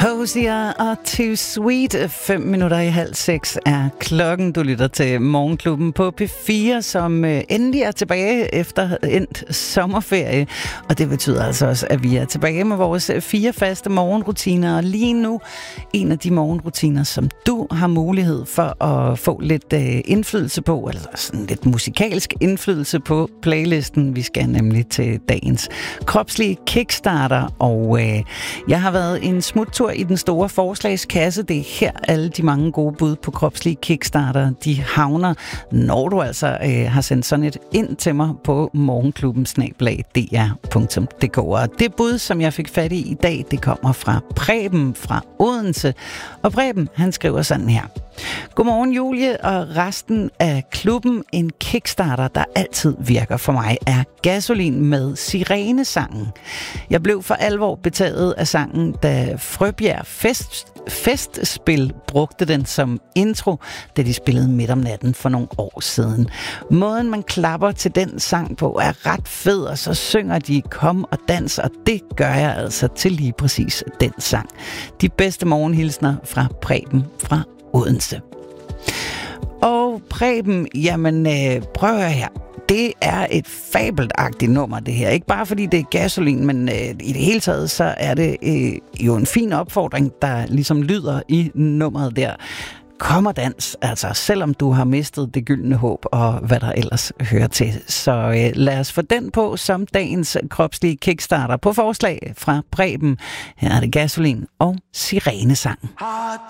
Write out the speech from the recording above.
Hosier og Too Sweet. 5 minutter i 5:30 er klokken. Du lytter til Morgenklubben på P4, som endelig er tilbage efter endt sommerferie. Og det betyder altså også, at vi er tilbage med vores 4 faste morgenrutiner. Og lige nu en af de morgenrutiner, som du har mulighed for at få lidt indflydelse på, eller sådan lidt musikalsk indflydelse på playlisten. Vi skal nemlig til dagens kropslige kickstarter, og jeg har været en smuttur i den store forslagskasse. Det er her alle de mange gode bud på kropslige kickstarter, de havner, når du altså har sendt sådan et ind til mig på morgenklubben@dr.dk. Og det bud, som jeg fik fat i dag, det kommer fra Preben fra Odense. Og Preben, han skriver sådan her: Godmorgen Julie og resten af klubben. En kickstarter, der altid virker for mig, er Gasolin med Sirenesangen. Jeg blev for alvor betaget af sangen, da Frøbjerg Festspil brugte den som intro, da de spillede midt om natten for nogle år siden. Måden man klapper til den sang på er ret fed, og så synger de kom og dans, og det gør jeg altså til lige præcis den sang. De bedste morgenhilsner fra Preben fra Odense. Og Preben, jamen prøv at høre her. Det er et fabelagtigt nummer, det her. Ikke bare fordi det er Gasolin, men i det hele taget, så er det jo en fin opfordring, der ligesom lyder i nummeret der. Kom og dans, altså selvom du har mistet det gyldne håb og hvad der ellers hører til. Så lad os få den på som dagens kropslige kickstarter på forslag fra Preben. Her er det Gasolin og Sirenesangen. Har